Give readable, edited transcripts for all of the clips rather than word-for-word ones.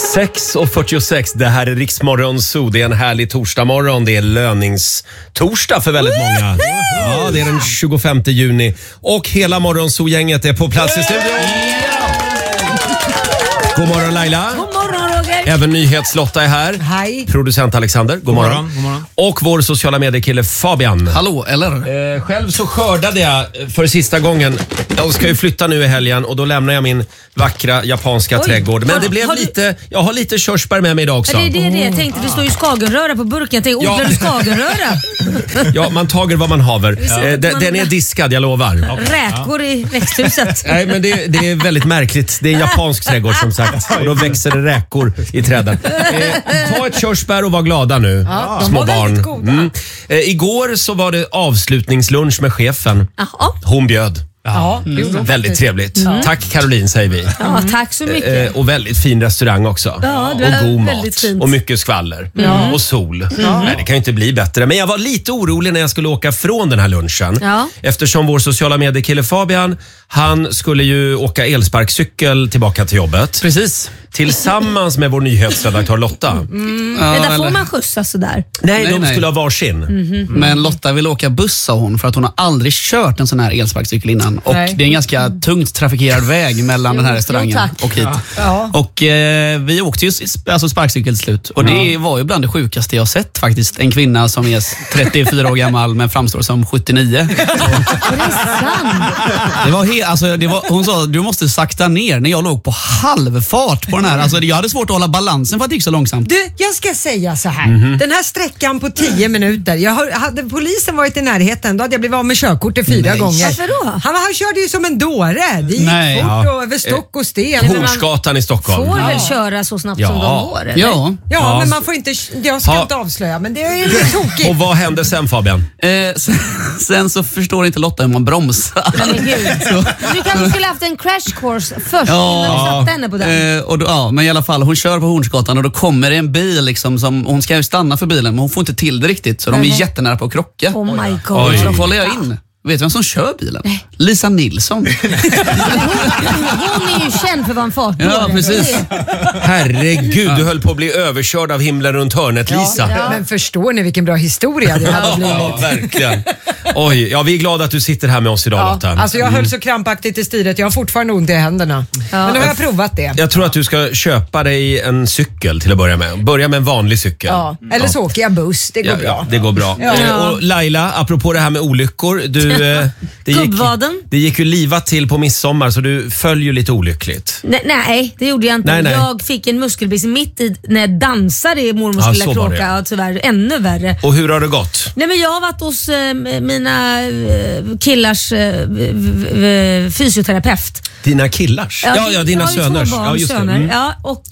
6:46, det här är Riksmorgon Zoo. Det är en härlig torsdagmorgon. Det är löningstorsdag för väldigt många. Ja, det är den 25 juni. Och hela Morgonzoo-gänget är på plats i studion. God morgon Laila. God morgon Roger. Även nyhetslotta är här. Hej. Producent Alexander, god morgon. God morgon. Och vår sociala mediekille Fabian. Hallå, eller? Själv så skördade jag för sista gången. Jag ska ju flytta nu i helgen och då lämnar jag min vackra japanska trädgård. Men det blev jag har lite körsbär med mig idag också. Det är det jag tänkte. Det står ju skagenröra på burken. Jag tänkte, odlar du skagenröra? Ja, man tager vad man haver. Den är diskad, jag lovar. Räkor i växthuset. Nej, men det är väldigt märkligt. Det är en japansk trädgård som sagt. Och då växer det räkor i träden. Ta ett körsbär och var glada nu, små barn. Igår så var det avslutningslunch med chefen. Hon bjöd. Ja, väldigt trevligt. Tack Caroline säger vi. Ja, tack så mycket. Och väldigt fin restaurang också. Ja, det och god väldigt mat. fint. Och mycket skvaller. Och sol. Nej, det kan ju inte bli bättre. Men jag var lite orolig när jag skulle åka från den här lunchen. Ja. Eftersom vår sociala mediekille Fabian, han skulle ju åka elsparkcykel tillbaka till jobbet. Precis. Tillsammans med vår nyhetsredaktör Lotta. Men där får man skjutsa sådär. Nej, de skulle ha varsin. Men Lotta vill åka buss, sa hon, för att hon har aldrig kört en sån här elsparkcykel innan. Och Nej. det är en ganska tungt trafikerad väg mellan den här restaurangen och hit. Ja. Och vi åkte ju sparkcykel till slut. Och det var ju bland det sjukaste jag sett faktiskt. En kvinna som är 34 år gammal men framstår som 79. Är det sant? Hon sa, du måste sakta ner, när jag låg på halvfart på den här. Alltså, jag hade svårt att hålla balansen för att det gick så långsamt. Du, jag ska säga så här. Den här sträckan på 10 minuter. Hade polisen varit i närheten, då hade jag blivit av med körkortet 4 gånger. Varför då? Han körde ju som en dåre. Det gick fort och över stock och sten. Hornsgatan i Stockholm. Får väl köra så snabbt som de går? Eller? Ja. Men man får inte, jag ska inte avslöja, men det är ju lite tokigt. Och vad hände sen Fabian? Sen så förstår inte Lotta hur man bromsar. Men gud. Du kanske skulle haft en crash course först innan du satte henne på den. Men i alla fall, hon kör på Hornsgatan och då kommer det en bil liksom, som hon ska ju stanna för bilen, men hon får inte till det riktigt, så de är jättenära på att krocka. Oh my god. Så kollar jag in. Vet du vem som kör bilen? Lisa Nilsson. Hon är ju känd för vad en fart. Ja, precis. Herregud, du höll på att bli överkörd av himlen runt hörnet, Lisa. Men förstår ni vilken bra historia det hade blivit? Ja, verkligen. Oj, vi är glada att du sitter här med oss idag, Lotta. Alltså jag höll så krampaktigt i styret. Jag har fortfarande ont i händerna. Men nu har jag provat det. Jag tror att du ska köpa dig en cykel till att börja med. Börja med en vanlig cykel. Ja. Eller så åker jag buss. Det går bra. Ja, det går bra. Och Laila, apropå det här med olyckor. Det gick ju livat till på midsommar, så du föll ju lite olyckligt. Nej, det gjorde jag inte. Nej. Jag fick en muskelbrist mitt i när jag dansade i mormors lilla kråka. Ja, tyvärr. Ännu värre. Och hur har det gått? Nej, men jag har varit hos mina killars fysioterapeut. Dina killars? Ja, dina söners. Ja, just det. Ja, och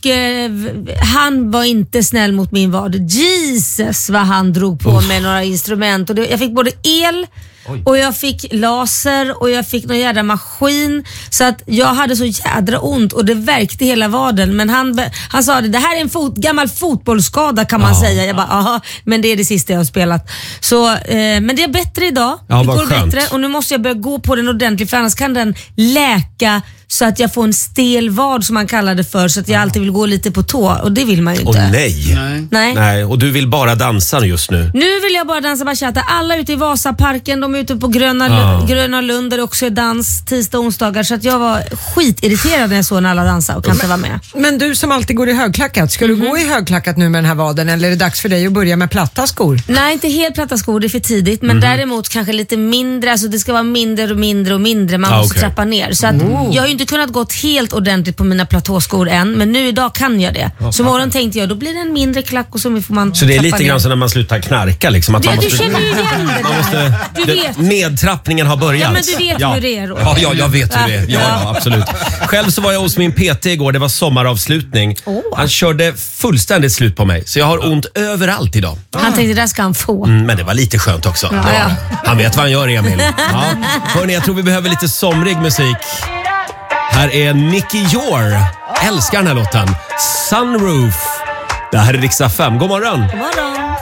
han var inte snäll mot min vad. Jesus vad han drog på med några instrument. Och jag fick både el och jag fick laser och jag fick någon jädra maskin, så att jag hade så jädra ont och det värkte hela vaden. Men han sa det här är en gammal fotbollsskada kan man säga. Jag bara, aha, men det är det sista jag har spelat. Så, men det är bättre idag. Ja, det vad går skönt. bättre och nu måste jag börja gå på den ordentligt, för annars kan den läka så att jag får en stel vad som man kallar det för, så att jag alltid vill gå lite på tå, och det vill man ju inte. Nej. Och du vill bara dansa just nu? Nu vill jag bara dansa bachata. Alla ute i Vasaparken, de är ute på Gröna Lund där det också är dans tisdag och onsdagar, så att jag var skitirriterad när jag såg när alla dansade och kan inte vara med. Men du som alltid går i högklackat, ska du gå i högklackat nu med den här vaden, eller är det dags för dig att börja med platta skor? Nej, inte helt platta skor, det är för tidigt, men däremot kanske lite mindre, alltså det ska vara mindre och mindre och mindre, man måste trappa ner. Så att jag har ju inte kunnat gått helt ordentligt på mina platåskor än, men nu idag kan jag det. Så imorgon tänkte jag, då blir det en mindre klack och så får man. Så det är lite grann som när man slutar knarka liksom, att du känner ju igen det. Du vet. Nedtrappningen har börjat. Ja, men du vet hur det är. Ja, jag vet hur det är. Ja, absolut. Själv så var jag hos min PT igår, det var sommaravslutning. Han körde fullständigt slut på mig, så jag har ont överallt idag. Han tänkte, det där ska han få. Men det var lite skönt också. Ja. Han vet vad han gör, Emil. Hörrni, jag tror vi behöver lite somrig musik. Här är Nicky Jor. Älskar den här låten. Sunroof. Det här är Rix FM. God morgon. God morgon.